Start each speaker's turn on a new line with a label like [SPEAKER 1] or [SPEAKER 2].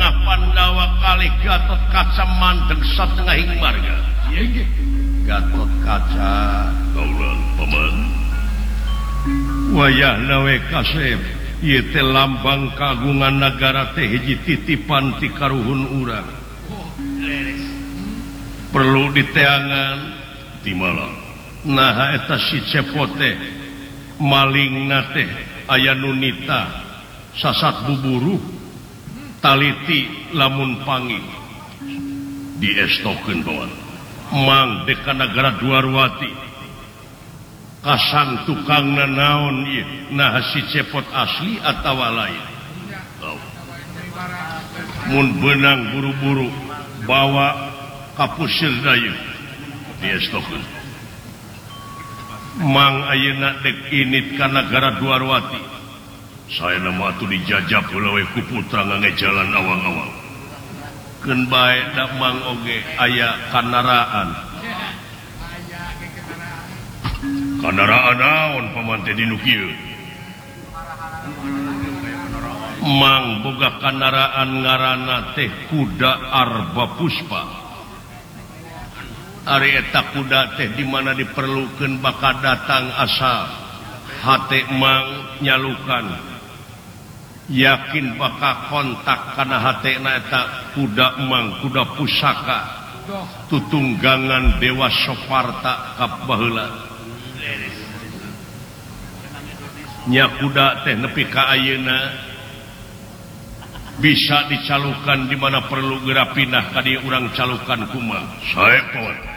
[SPEAKER 1] tengah Pandawa kali Gatot Kaca mandeg satengah ing marga. Gatot Kaca kaulan paman. Wayahna we kasep ieu teh lambang kagungan nagara teh hiji titipan ti karuhun urang. Perlu diteangan di malam. Nah eta si cepote malingna teh aya nu nita sasat buburu taliti lamun pangi diestokeun bawan mang deka nagara Dwarwati kasang tukangna naon ieu nah si cepot asli atawa lain mun beunang buru-buru bawa ka puseur dayu diestokeun mang ayeuna dek init ka nagara Dwarwati saya nama atuh dijajab heula we ku putra ngajalan awang-awang keun bae da mang oge aya kandaraan naon paman teh dinu kieu mang boga kandaraan ngaranna teh kuda Arba Puspa. Ari eta kuda teh di mana diperlukeun bakal datang asa hate mang nyalukan yakin bakal kontak kana hatena eta kuda mang kuda pusaka tutunggangan Dewa Soparta ka baheula nya kuda teh nepi ka ayeuna bisa dicalukan di mana perlu geura pindah ka dieu urang calukan kumaha sae